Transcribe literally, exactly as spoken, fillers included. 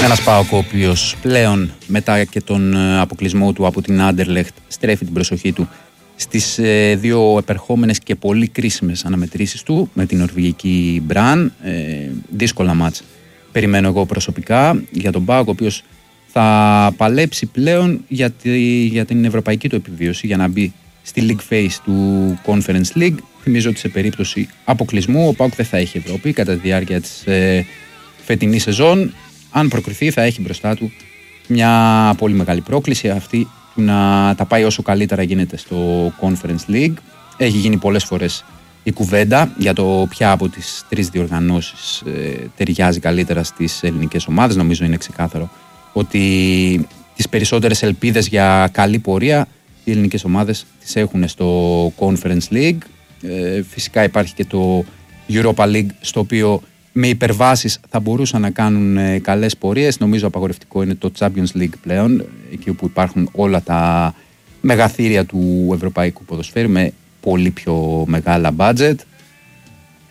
Ένας ΠΑΟΚ ο οποίος πλέον μετά και τον αποκλεισμό του από την Άντερλεχτ στρέφει την προσοχή του στις ε, δύο επερχόμενες και πολύ κρίσιμες αναμετρήσεις του με την νορβηγική Μπραν. Ε, δύσκολα μάτς περιμένω εγώ προσωπικά για τον ΠΑΟΚ, ο οποίος θα παλέψει πλέον για, τη, για την ευρωπαϊκή του επιβίωση, για να μπει στη League Phase του Conference League. Θυμίζω ότι σε περίπτωση αποκλεισμού ο ΠΑΟΚ δεν θα έχει Ευρώπη κατά τη διάρκεια της ε, φετινής σεζόν. Αν προκριθεί θα έχει μπροστά του μια πολύ μεγάλη πρόκληση, αυτή να τα πάει όσο καλύτερα γίνεται στο Conference League. Έχει γίνει πολλές φορές η κουβέντα για το ποια από τις τρεις διοργανώσεις ε, ταιριάζει καλύτερα στις ελληνικές ομάδες. Νομίζω είναι ξεκάθαρο ότι τις περισσότερες ελπίδες για καλή πορεία οι ελληνικές ομάδες τις έχουν στο Conference League. Ε, φυσικά υπάρχει και το Europa League, στο οποίο με υπερβάσεις θα μπορούσαν να κάνουν ε, καλές πορείες. Νομίζω απαγορευτικό είναι το Champions League πλέον, εκεί όπου υπάρχουν όλα τα μεγαθύρια του ευρωπαϊκού ποδοσφαίρου με πολύ πιο μεγάλα budget.